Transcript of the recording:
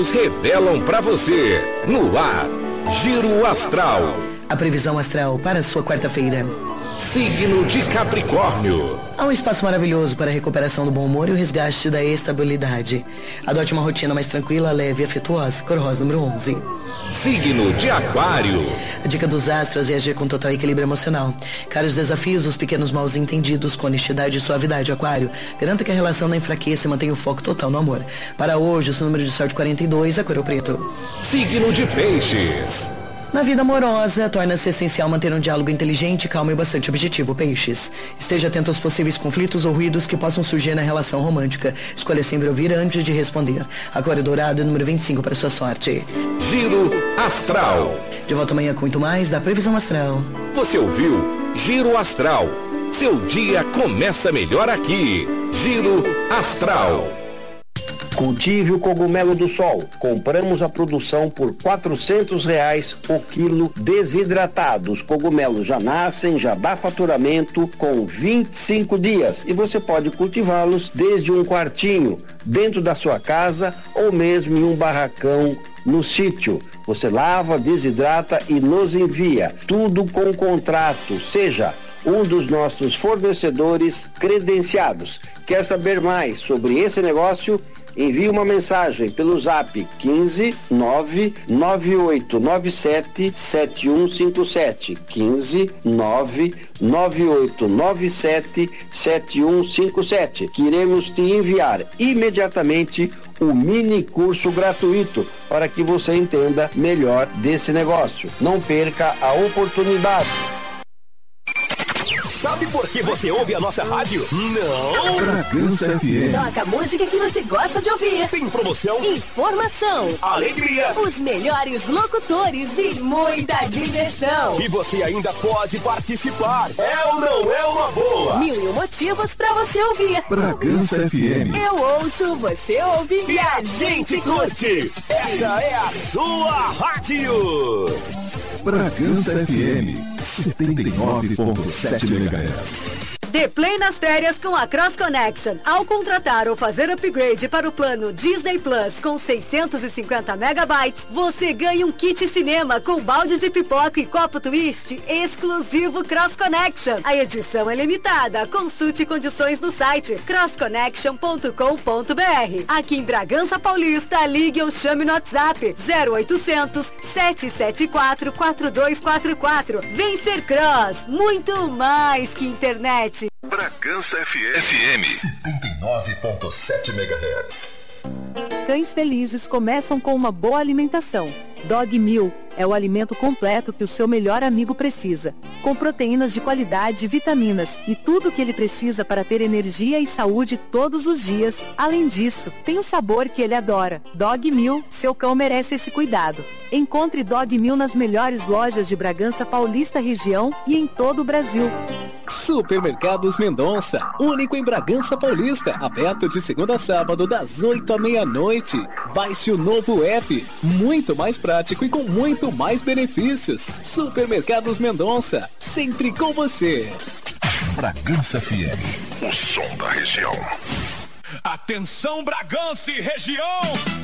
astros revelam para você. No ar, Giro Astral. A previsão astral para a sua quarta-feira. Signo de Capricórnio. Há um espaço maravilhoso para a recuperação do bom humor e o resgate da estabilidade. Adote uma rotina mais tranquila, leve e afetuosa. Cor rosa número 11. Signo de Aquário. A dica dos astros é agir com total equilíbrio emocional. Cara os desafios, os pequenos maus entendidos com honestidade e suavidade. Aquário, garanta que a relação não enfraqueça e mantenha o foco total no amor. Para hoje, o seu número de sorte 42, a cor é o preto. Signo de Peixes. Na vida amorosa, torna-se essencial manter um diálogo inteligente, calmo e bastante objetivo. Peixes. Esteja atento aos possíveis conflitos ou ruídos que possam surgir na relação romântica. Escolha sempre ouvir antes de responder. A cor é dourado, número 25 para sua sorte. Giro Astral. De volta amanhã com muito mais da previsão astral. Você ouviu Giro Astral. Seu dia começa melhor aqui. Giro Astral. Cultive o cogumelo do sol. Compramos a produção por R$400 o quilo desidratado. Os cogumelos já nascem, já dá faturamento com 25 dias. E você pode cultivá-los desde um quartinho, dentro da sua casa ou mesmo em um barracão no sítio. Você lava, desidrata e nos envia. Tudo com contrato. Seja um dos nossos fornecedores credenciados. Quer saber mais sobre esse negócio? Envie uma mensagem pelo zap 15 99897 7157. 15 99897 7157. Que iremos te enviar imediatamente o mini curso gratuito para que você entenda melhor desse negócio. Não perca a oportunidade. Sabe por que você ouve a nossa rádio? Não! Bragança FM. Toca a música que você gosta de ouvir. Tem promoção, informação, alegria, os melhores locutores e muita diversão. E você ainda pode participar. É ou não é uma boa? 1000 motivos pra você ouvir. Bragança FM. Eu ouço, você ouve e a gente curte. Essa é a sua rádio. Bragança FM 79.7 MHz. Dê play nas férias com a Cross Connection. Ao contratar ou fazer upgrade para o plano Disney Plus com 650 megabytes, você ganha um kit cinema com balde de pipoca e copo twist exclusivo Cross Connection. A edição é limitada. Consulte condições no site crossconnection.com.br. Aqui em Bragança Paulista, ligue ou chame no WhatsApp 0800 774 4244. Vem ser Cross, muito mais que internet. Bragança FM 79.7 MHz. Cães felizes começam com uma boa alimentação. Dog Meal é o alimento completo que o seu melhor amigo precisa, com proteínas de qualidade e vitaminas e tudo o que ele precisa para ter energia e saúde todos os dias. Além disso, tem o sabor que ele adora. Dog Meal, seu cão merece esse cuidado. Encontre Dog Meal nas melhores lojas de Bragança Paulista região e em todo o Brasil. Supermercados Mendonça, único em Bragança Paulista, aberto de segunda a sábado das 8 à meia-noite. Baixe o novo app, muito mais prático e com muito mais benefícios. Supermercados Mendonça, sempre com você. Bragança FM, o som da região. Atenção Bragança e região!